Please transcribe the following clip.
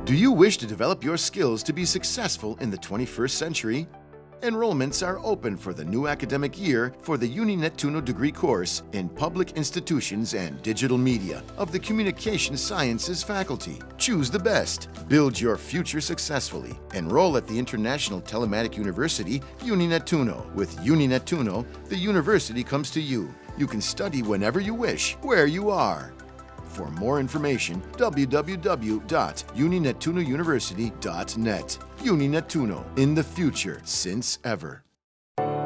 Do you wish to develop your skills to be successful in the 21st century? Enrollments are open for the new academic year for the UniNettuno degree course in Public Institutions and Digital Media of the Communication Sciences faculty. Choose the best. Build your future successfully. Enroll at the International Telematic University, UniNettuno. With UniNettuno, the university comes to you. You can study whenever you wish, where you are. For more information, www.uninettunouniversity.net. UniNettuno, in the future, since ever.